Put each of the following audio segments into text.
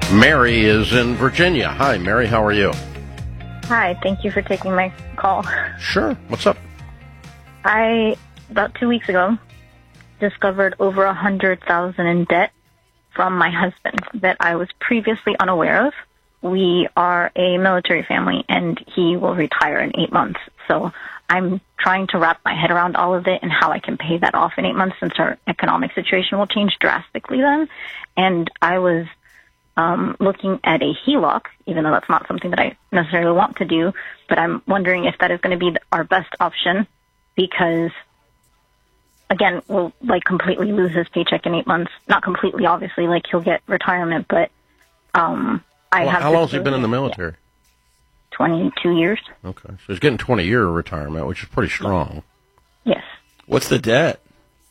Mary is in Virginia. Hi, Mary. How are you? Hi. Thank you for taking my call. Sure. What's up? I, about 2 weeks ago, discovered over $100,000 in debt from my husband that I was previously unaware of. We are a military family, and he will retire in 8 months. So I'm trying to wrap my head around all of it and how I can pay that off in 8 months, since our economic situation will change drastically then. And I was looking at a HELOC, even though that's not something that I necessarily want to do, but I'm wondering if that is going to be our best option, because, again, we'll completely lose his paycheck in 8 months. Not completely, obviously, he'll get retirement, but how long has he been in the military? 22 years. Okay, so he's getting 20-year retirement, which is pretty strong. Yes. What's the debt?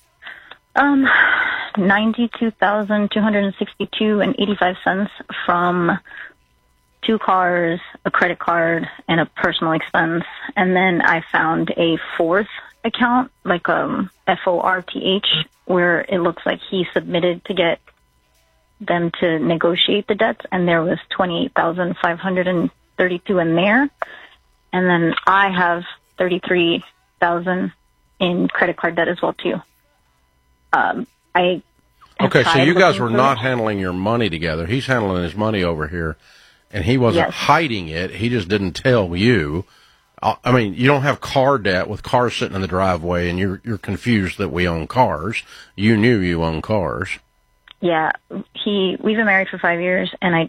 $92,262.85 from 2 cars, a credit card, and a personal expense. And then I found a fourth account, FORTH, where it looks like he submitted to get them to negotiate the debts, and there was $28,532 in there. And then I have $33,000 in credit card debt as well, too. Okay, so you guys were not handling your money together. He's handling his money over here, and he wasn't hiding it. He just didn't tell you. I mean, you don't have car debt with cars sitting in the driveway, and you're confused that we own cars. You knew you own cars. Yeah, we've been married for 5 years, and I